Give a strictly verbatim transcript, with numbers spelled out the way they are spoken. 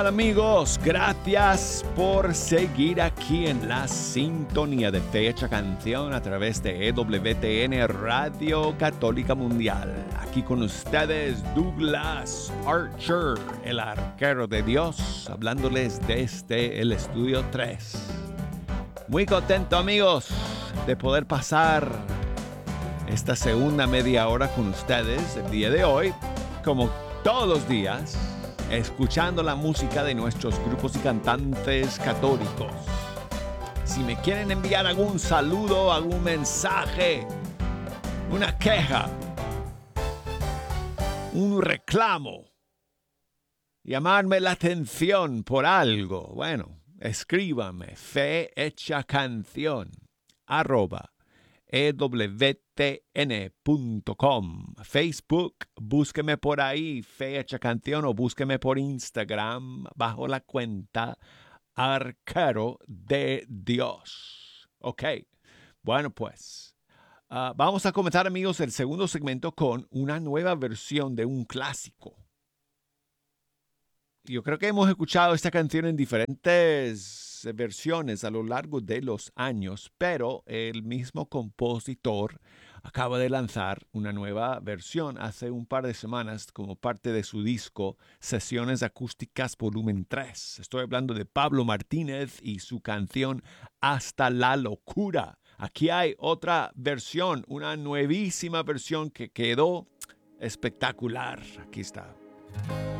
Amigos, gracias por seguir aquí en la sintonía de Fecha Canción a través de E W T N Radio Católica Mundial. Aquí con ustedes Douglas Archer, el arquero de Dios, hablándoles desde el estudio tres. Muy contento, amigos, de poder pasar esta segunda media hora con ustedes el día de hoy, como todos los días, escuchando la música de nuestros grupos y cantantes católicos. Si me quieren enviar algún saludo, algún mensaje, una queja, un reclamo, llamarme la atención por algo, bueno, escríbame fe hecha canción arroba e w t n punto com. Facebook, búsqueme por ahí, Fecha Canción, o búsqueme por Instagram bajo la cuenta Arquero de Dios. Ok, bueno pues, uh, vamos a comenzar, amigos, el segundo segmento con una nueva versión de un clásico. Yo creo que hemos escuchado esta canción en diferentes versiones a lo largo de los años, pero el mismo compositor acaba de lanzar una nueva versión hace un par de semanas como parte de su disco Sesiones Acústicas Volumen tres. Estoy hablando de Pablo Martínez y su canción Hasta la Locura. Aquí hay otra versión, una nuevísima versión que quedó espectacular. Aquí está.